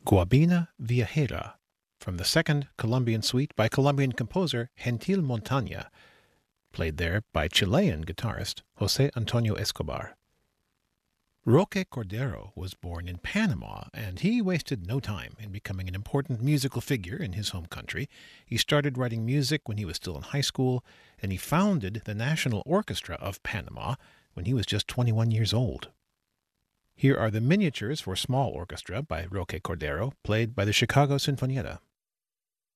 Guabina Viajera, from the Second Colombian Suite by Colombian composer Gentil Montaña, played there by Chilean guitarist José Antonio Escobar. Roque Cordero was born in Panama, and he wasted no time in becoming an important musical figure in his home country. He started writing music when he was still in high school, and he founded the National Orchestra of Panama when he was just 21 years old. Here are the miniatures for small orchestra by Roque Cordero, played by the Chicago Sinfonietta.